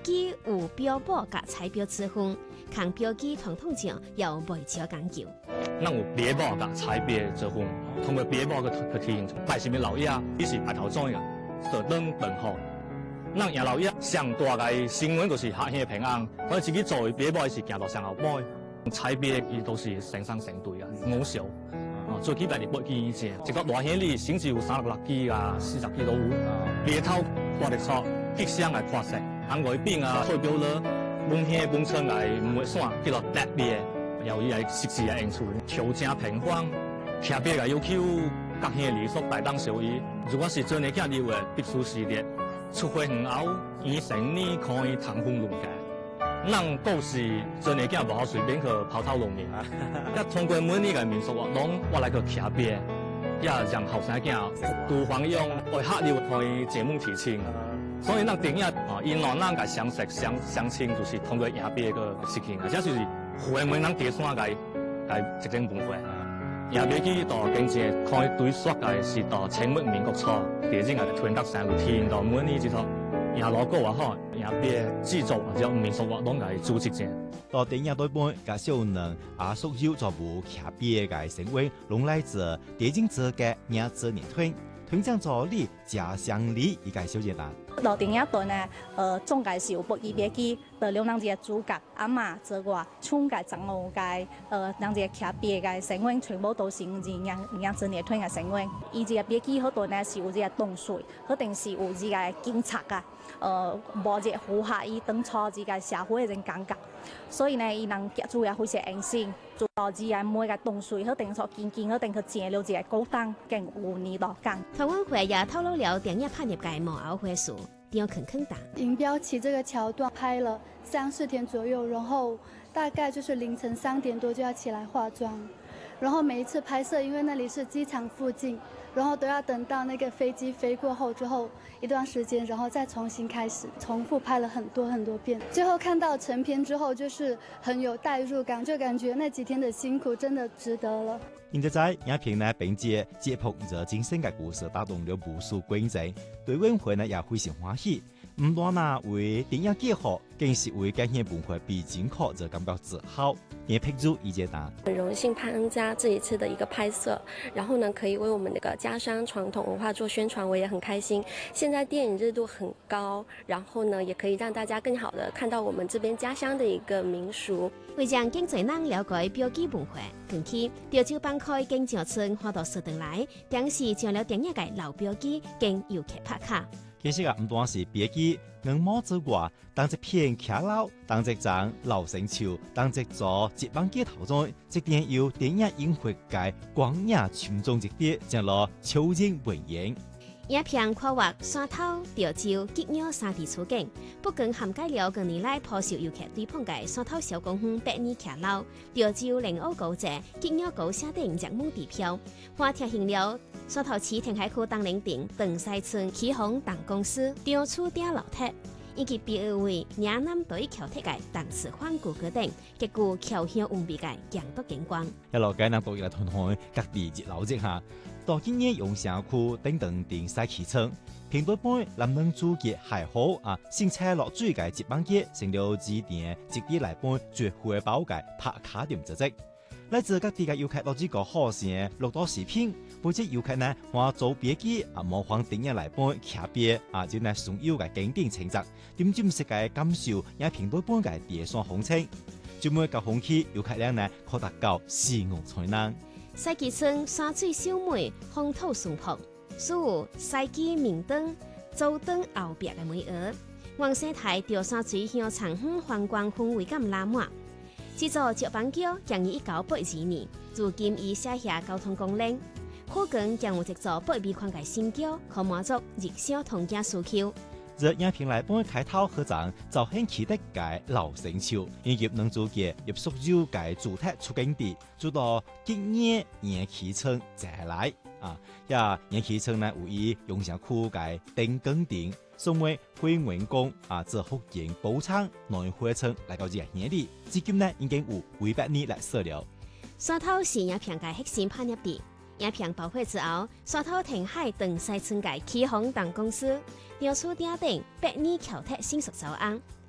記有標榜甲彩標之分，看標記傳統上有未少講究。 咱有標榜甲彩標之分，通過標榜去體現百姓嘅老爺，伊是白頭總嘅，坐等等候。咱贏老爺上大個新聞就是客兄平安，所以自己作為標榜是行到上後尾。彩標伊都是成雙成對啊，五常。最起碼你8支以前，一個大兄哩甚至有36支啊，40支都有。獵頭掛得錯，吉祥來拍攝，紅外餅啊，代表了文兄本村來唔會散，叫做特別，由伊來實時來演出，調整平方，特別來要求各兄哩所帶當小伊。如果是真嘅囝哩話，必須是列出發遠後，醫生呢可以談婚論嫁。咱都是真嘅囝，無好隨便去拋頭露面啊！一通過每年嘅民俗活動，我來去徛邊，也讓後生囝都歡迎為客流可以節目提親。所以咱電影啊，因為咱嘅相識相親，就是通過徛邊個事情啊，這就是會每咱第三個一種文化。徛邊去到經濟可以對說嘅是到清末民國初，第一個ထွ德山路天到每年之後。也攞過話好，也別製作或者民俗活動嘅組織者。 到電影對半，甲少年屬有做部徛邊嘅成員，攏來自電影節嘅影子年團，團長助理家鄉里一個小簡單。 到電影隊呢，總計是有8支別記，到兩個主角阿媽做我，唱嘅長務嘅，兩個徛邊嘅成員全部都是影子年團嘅成員。伊個別記好多呢是有個凍水，肯定是有個警察啊。無個符合伊當初這個社會嘅感覺，所以呢，伊能夾住也非常安心，做到這個每個東西，肯定說堅堅，肯定去建了這個高檔，更有年度感。 台灣會也透露了電影拍攝嘅幕後回數，點樣坑打？ 銀標旗這個橋段拍了3-4天左右，然後大概就是凌晨3點多就要起來化妝，然後每一次拍攝，因為那裡是機場附近，然後都要等到那個飛機飛過後之後一段時間，然後再重新開始，重複拍了很多遍。最後看到成片之後，就是很有代入感，就感覺那幾天的辛苦真的值得了。 現在影片呢，並且接觸着精神嘅故事，打動了無數觀眾，對委員會呢也非常歡喜。唔單呢為電影結合，更是為感謝文化必經課就感覺自豪。也評注意見答。 很榮幸潘恩家這一次的一個拍攝，然後呢可以為我們那個家鄉傳統文化做宣傳，我也很開心。現在電影熱度很高，然後呢也可以讓大家更好的看到我們這邊家鄉的一個民俗。 為讓經濟人了解標記文化，近期潮州幫開經濟村花到4段來，當時將了電影嘅老標記跟遊客拍卡。 其實啊，唔單是標記，硬毛之外，當一片騎樓，當一張老城橋，當一座節邦街頭中，一定有電影引發嘅光影群眾熱點，將落超人文演。 影片跨越山頭、潮州、吉鳥3地處境，不僅涵蓋了近年來頗受遊客追捧嘅山頭小公園百年騎樓、潮州靈澳高節、吉鳥高社頂熱門地標，還貼現了山頭市填海區東寧町、長西村起宏等公司、張厝頂樓梯，以及別為嶺南隊橋鐵嘅當時環顧嗰等，極具橋鄉韻味嘅陽獨景觀。 一路介南到嚟團開各地熱鬧之下。到今年用城區等等電賽啟程，平對半南能主結還好啊，新車落水嘅節邦街成了指定直啲來半絕活寶嘅拍卡點之績。來自各地嘅遊客落這個好聲錄到視頻，或者遊客呢話做別記啊模仿電影來半騎別啊，就係所有嘅經典情節，點知唔識嘅感受也平對半嘅地雙風情，就每個風氣遊客量呢可達到4億才能。 西基村山水秀美，風土淳樸，屬有西基明燈、周燈後壁嘅美學。望西台潮山水向長遠觀光氛圍感拉滿。這座石板橋建於1982年，如今已寫下交通公鏈，可見將有一座北美寬嘅新橋，可滿足日銷通家需求。 這影片來半開頭合掌，就興起的嘅老城橋，以及能做嘅入屬有嘅主題出景地，做到今年延期村再來啊！呀，延期村呢有以用上區嘅定更點，送為會員工啊，這福建寶昌內會村來到這個年裡，至今呢已經有500年來設了。 山頭是影片嘅核心拍攝地。影片爆火之後，山頭填海長西村嘅起宏等公司，調出頂100年橋鐵新宿草案。